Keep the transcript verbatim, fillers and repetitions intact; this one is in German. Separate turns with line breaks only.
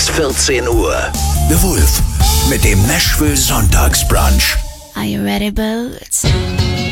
bis vierzehn Uhr. The Wolf mit dem Nashville Sonntagsbrunch.
Are you ready, Boots?